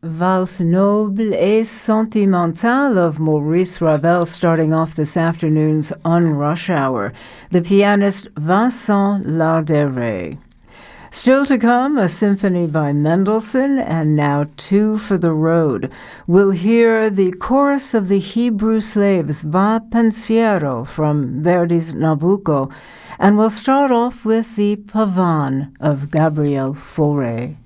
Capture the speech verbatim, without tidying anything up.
Valse Noble et Sentimentale of Maurice Ravel starting off this afternoon's On Rush Hour. The pianist Vincent Larderet. Still to come, a symphony by Mendelssohn, and now Two for the Road. We'll hear the chorus of the Hebrew slaves, Va Pensiero, from Verdi's Nabucco, and we'll start off with the Pavan of Gabriel Fauré.